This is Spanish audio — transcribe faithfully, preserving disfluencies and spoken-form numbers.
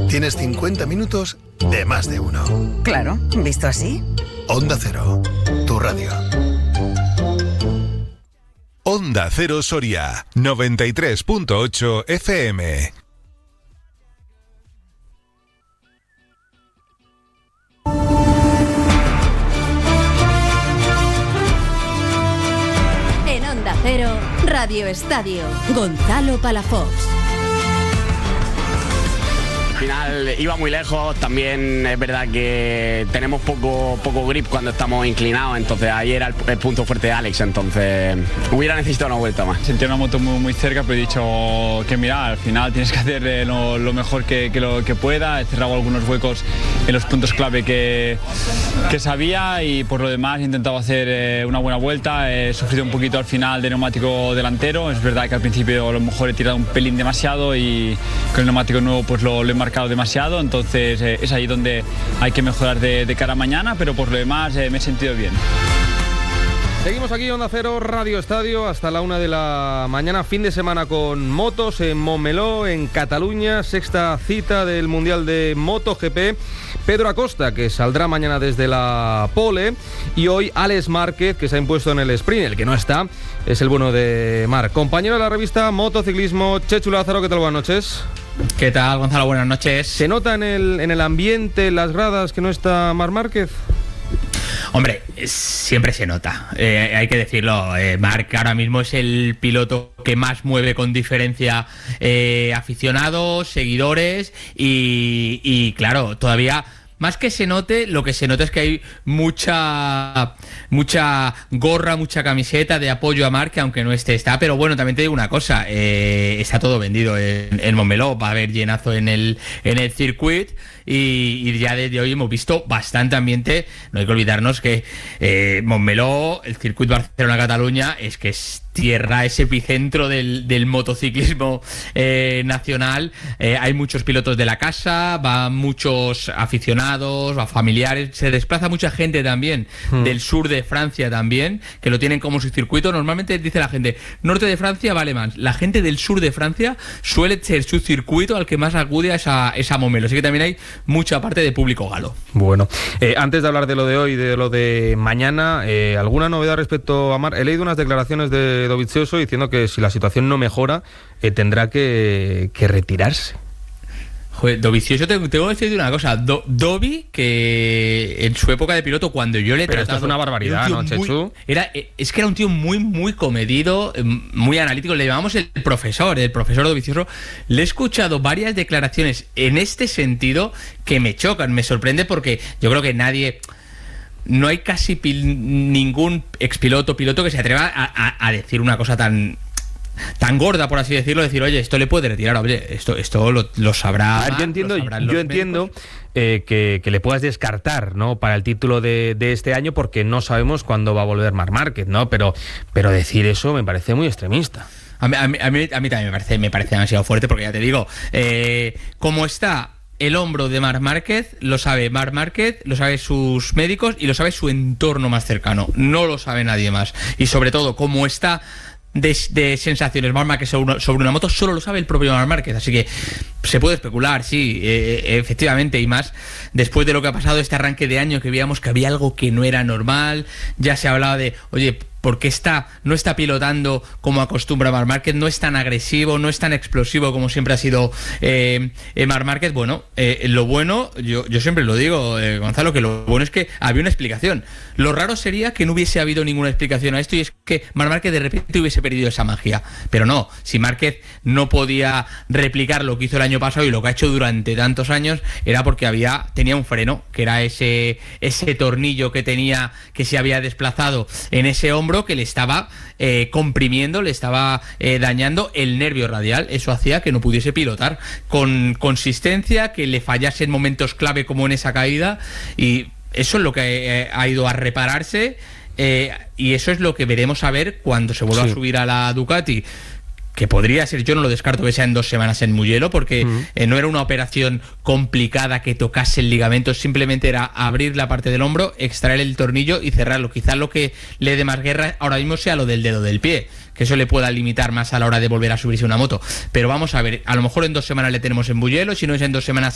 tienes cincuenta minutos de más de uno. Claro, visto así. Onda Cero, tu radio. Onda Cero Soria, noventa y tres punto ocho F M. En Onda Cero, Radio Estadio, Gonzalo Palafox. Al final iba muy lejos, también es verdad que tenemos poco, poco grip cuando estamos inclinados, entonces ahí era el, el punto fuerte de Alex, entonces hubiera necesitado una vuelta más. Sentí una moto muy, muy cerca, pero he dicho que mira, al final tienes que hacer eh, lo, lo mejor que, que, lo, que pueda. He cerrado algunos huecos en los puntos clave que, que sabía y por lo demás he intentado hacer eh, una buena vuelta. He sufrido un poquito al final de neumático delantero, es verdad que al principio a lo mejor he tirado un pelín demasiado y con el neumático nuevo pues lo, lo he marcado demasiado, entonces eh, es ahí donde hay que mejorar de, de cara a mañana, pero por lo demás eh, me he sentido bien. Seguimos aquí, Onda Cero, Radio Estadio, hasta la una de la mañana, fin de semana con motos en Montmeló, en Cataluña, sexta cita del Mundial de MotoGP. Pedro Acosta, que saldrá mañana desde la pole, y hoy Alex Márquez, que se ha impuesto en el sprint. El que no está es el bueno de Marc. Compañero de la revista Motociclismo, Chechu Lázaro, ¿qué tal? Buenas noches. ¿Qué tal, Gonzalo? Buenas noches. ¿Se nota en el, en el ambiente, en las gradas, que no está Marc Márquez? Hombre, siempre se nota, eh, hay que decirlo. eh, Marc ahora mismo es el piloto que más mueve con diferencia eh, aficionados, seguidores y, y claro, todavía... Más que se note, lo que se nota es que hay mucha mucha gorra, mucha camiseta de apoyo a Marc, que aunque no esté, está. Pero bueno, también te digo una cosa, eh, está todo vendido en, en Montmeló, va a haber llenazo en el, en el circuito. Y, y ya desde hoy hemos visto bastante ambiente. No hay que olvidarnos que eh, Montmeló, el circuito Barcelona-Cataluña, es que es tierra, es epicentro del, del motociclismo eh, nacional. Eh, hay muchos pilotos de la casa, van muchos aficionados, va familiares, se desplaza mucha gente también hmm. del sur de Francia también, que lo tienen como su circuito. Normalmente dice la gente, norte de Francia vale más. La gente del sur de Francia suele ser su circuito al que más acude a esa, esa Montmeló. Así que también hay mucha parte de público galo. Bueno, eh, antes de hablar de lo de hoy y de lo de mañana, eh, ¿alguna novedad respecto a Marc? He leído unas declaraciones de Dovizioso diciendo que si la situación no mejora, eh, tendrá que, que retirarse. Joder, Dovizioso, te, te voy a decir una cosa. Do, Dovi, que en su época de piloto, cuando yo le he Pero tratado... esto es una barbaridad, ¿no, Chechu? Era, es que era un tío muy, muy comedido, muy analítico. Le llamamos el profesor, el profesor Dovizioso. Le he escuchado varias declaraciones en este sentido que me chocan, me sorprende porque yo creo que nadie... No hay casi pil, ningún expiloto, piloto que se atreva a, a, a decir una cosa tan... tan gorda, por así decirlo, decir, oye, esto le puede retirar, oye, esto esto lo, lo sabrá. A ver, yo entiendo, yo entiendo eh, que, que le puedas descartar, ¿no?, para el título de, de este año, porque no sabemos cuándo va a volver Marc Márquez, ¿no? Pero, pero decir eso me parece muy extremista. A mí, a mí, a mí, a mí también me parece, me parece demasiado fuerte, porque ya te digo, eh, como está el hombro de Marc Márquez, lo sabe Marc Márquez, lo sabe sus médicos y lo sabe su entorno más cercano. No lo sabe nadie más. Y sobre todo, como está de, de sensaciones Marc Márquez sobre, sobre una moto, solo lo sabe el propio Marc Márquez. Así que se puede especular, sí, eh, efectivamente, y más después de lo que ha pasado este arranque de año, que veíamos que había algo que no era normal. Ya se hablaba de, oye, porque está, no está pilotando como acostumbra Marc Márquez, no es tan agresivo, no es tan explosivo como siempre ha sido eh, eh, Marc Márquez. Bueno, eh, lo bueno, yo, yo siempre lo digo, eh, Gonzalo, que lo bueno es que había una explicación. Lo raro sería que no hubiese habido ninguna explicación a esto, y es que Marc Márquez de repente hubiese perdido esa magia. Pero no, si Márquez no podía replicar lo que hizo el año pasado y lo que ha hecho durante tantos años, era porque había tenía un freno, que era ese, ese tornillo que tenía, que se había desplazado en ese hombro, que le estaba eh, comprimiendo, le estaba eh, dañando el nervio radial. Eso hacía que no pudiese pilotar con consistencia, que le fallase en momentos clave como en esa caída, y eso es lo que eh, ha ido a repararse, eh, y eso es lo que veremos a ver cuando se vuelva sí. a subir a la Ducati, que podría ser, yo no lo descarto que sea en dos semanas en Mugello, porque uh-huh. eh, no era una operación complicada que tocase el ligamento, simplemente era abrir la parte del hombro, extraer el tornillo y cerrarlo. Quizás lo que le dé más guerra ahora mismo sea lo del dedo del pie, que eso le pueda limitar más a la hora de volver a subirse una moto. Pero vamos a ver, a lo mejor en dos semanas le tenemos en Mugello, si no es en dos semanas